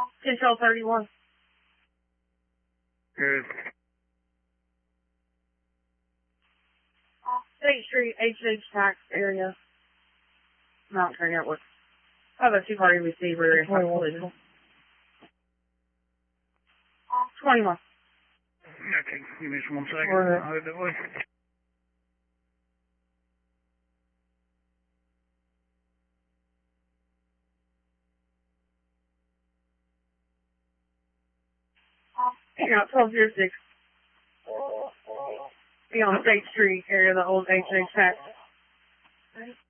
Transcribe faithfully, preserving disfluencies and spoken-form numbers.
Control thirty-one. Good. State Street, H H tax area. Mount Turner Network. I have a two-car M V C rear end collision. twenty-one. Okay, give me just one second. Right. I'll head that way. Yeah, twelve zero six. Be on State Street area, the old H H tax.